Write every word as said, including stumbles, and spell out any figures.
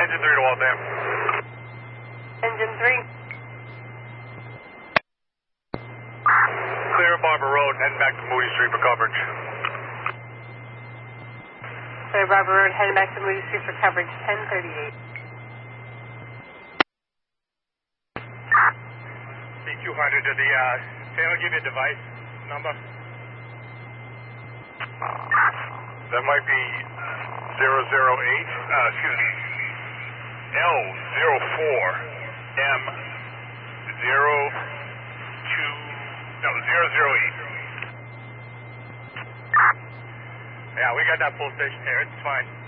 engine three to Waltham. Engine three. Clear Barber Road, heading back to Moody Street for coverage. Clear Barber Road, heading back to Moody Street for coverage, ten thirty-eight. C two hundred to the, uh, Sam will give you a device number. That might be zero zero eight, uh, excuse me, L zero four M zero two, no, zero zero eight. Yeah, we got that full station here, it's fine.